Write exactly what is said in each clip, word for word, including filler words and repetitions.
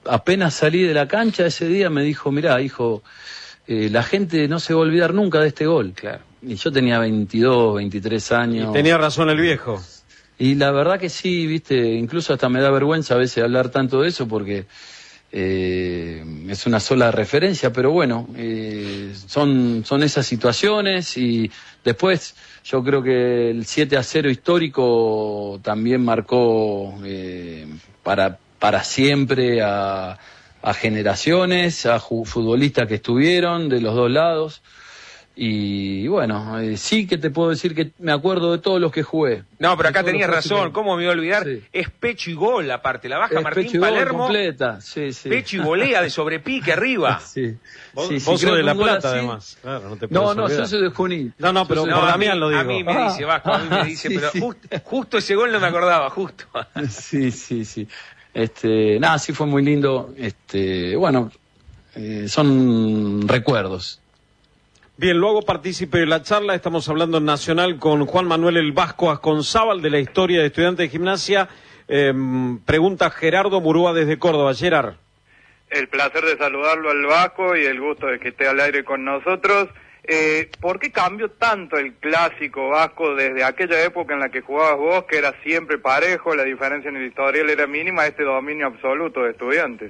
apenas salí de la cancha ese día me dijo, mirá, hijo, eh, la gente no se va a olvidar nunca de este gol. Claro. Y yo tenía veintidós, veintitrés años. Y tenía razón el viejo. Y la verdad que sí, viste, incluso hasta me da vergüenza a veces hablar tanto de eso porque eh, es una sola referencia, pero bueno, eh, son, son esas situaciones y después yo creo que el siete a cero histórico también marcó eh, para, para siempre a, a generaciones, a futbolistas que estuvieron de los dos lados. Y bueno, eh, sí que te puedo decir que me acuerdo de todos los que jugué. No, pero acá tenías razón, ¿cómo me iba a olvidar? Sí. Es pecho y gol, aparte, la baja es Martín pecho y Palermo. Gol completa, sí, sí. Pecho y volea de sobrepique arriba. Sí. Vos, sí, vos sí, sos de La Plata, así. Además. Claro, no te no, no, olvidar. yo soy de Junín. No, no, pero no, por a Damián mí, lo digo. A mí me ah, dice, Vasco, a mí me dice, sí, pero sí. Just, justo ese gol no me acordaba, justo. Sí, sí, sí. Este, nada, sí fue muy lindo. Este, bueno, eh, son recuerdos. Bien, luego partícipe de la charla, estamos hablando en Nacional con Juan Manuel El Vasco Asconzábal de la historia de Estudiantes de Gimnasia. Eh, pregunta Gerardo Murúa desde Córdoba. Gerard. El placer de saludarlo al Vasco y el gusto de que esté al aire con nosotros. Eh, ¿Por qué cambió tanto el clásico vasco desde aquella época en la que jugabas vos, que era siempre parejo, la diferencia en el historial era mínima, a este dominio absoluto de Estudiantes?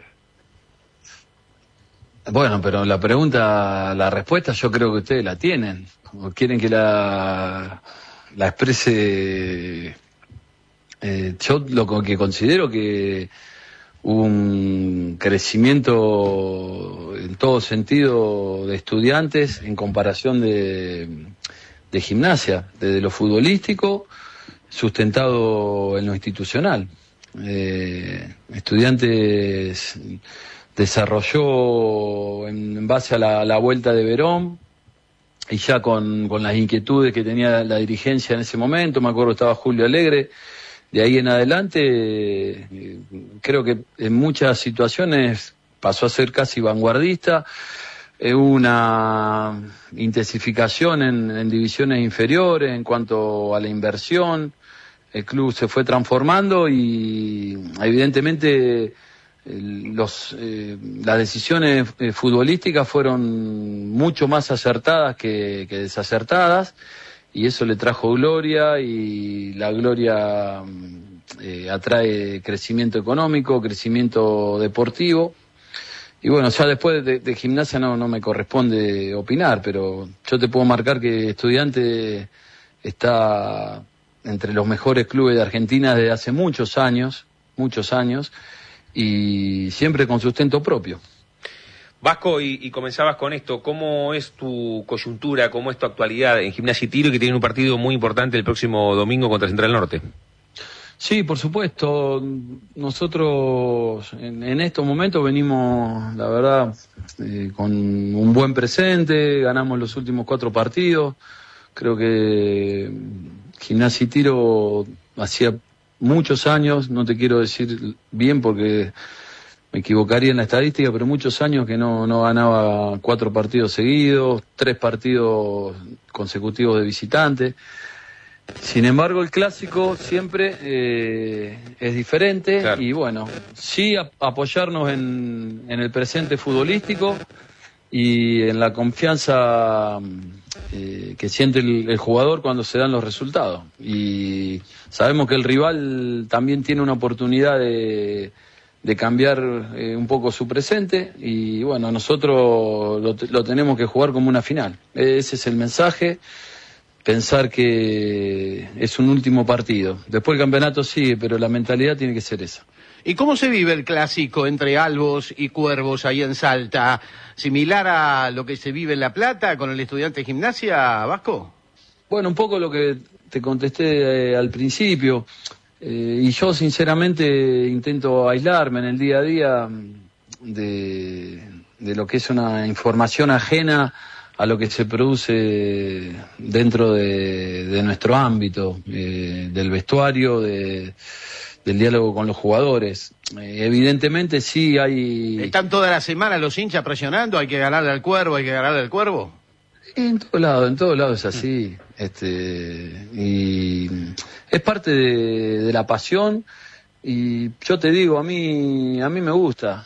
Bueno, pero la pregunta, la respuesta yo creo que ustedes la tienen. ¿O quieren que la, la exprese? Eh, yo lo que considero que hubo un crecimiento en todo sentido de Estudiantes en comparación de, de Gimnasia, desde lo futbolístico, sustentado en lo institucional. Eh, Estudiantes desarrolló en, en base a la, la vuelta de Verón y ya con, con las inquietudes que tenía la dirigencia en ese momento, me acuerdo estaba Julio Alegre, de ahí en adelante eh, creo que en muchas situaciones pasó a ser casi vanguardista, eh, una intensificación en, en divisiones inferiores en cuanto a la inversión, el club se fue transformando y evidentemente Los, eh, las decisiones eh, futbolísticas fueron mucho más acertadas que, que desacertadas y eso le trajo gloria y la gloria eh, atrae crecimiento económico, crecimiento deportivo y bueno, ya después de, de Gimnasia no, no me corresponde opinar, pero yo te puedo marcar que Estudiante está entre los mejores clubes de Argentina desde hace muchos años, muchos años y siempre con sustento propio. Vasco, y, y comenzabas con esto, ¿cómo es tu coyuntura, cómo es tu actualidad en Gimnasia y Tiro, que tiene un partido muy importante el próximo domingo contra Central Norte? Sí, por supuesto, nosotros en, en estos momentos venimos, la verdad, eh, con un buen presente, ganamos los últimos cuatro partidos, creo que Gimnasia y Tiro hacía muchos años, no te quiero decir bien porque me equivocaría en la estadística, pero muchos años que no, no ganaba cuatro partidos seguidos, tres partidos consecutivos de visitante. Sin embargo, el clásico siempre eh, es diferente, claro. Y bueno, sí a, apoyarnos en, en el presente futbolístico y en la confianza eh, que siente el, el jugador cuando se dan los resultados. Y sabemos que el rival también tiene una oportunidad de, de cambiar eh, un poco su presente y bueno, nosotros lo, lo tenemos que jugar como una final. Ese es el mensaje, pensar que es un último partido. Después el campeonato sigue, pero la mentalidad tiene que ser esa. ¿Y cómo se vive el clásico entre Albos y Cuervos ahí en Salta? ¿Similar a lo que se vive en La Plata con el Estudiante de Gimnasia, Vasco? Bueno, un poco lo que te contesté eh, al principio. Eh, y yo sinceramente intento aislarme en el día a día de, de lo que es una información ajena a lo que se produce dentro de, de nuestro ámbito, eh, del vestuario, de... del diálogo con los jugadores. Eh, evidentemente sí hay... ¿Están toda la semana los hinchas presionando? ¿Hay que ganarle al Cuervo? ¿Hay que ganarle al Cuervo? En todos lados, en todos lados es así. este Y es parte de, de la pasión y yo te digo, a mí, a mí me gusta.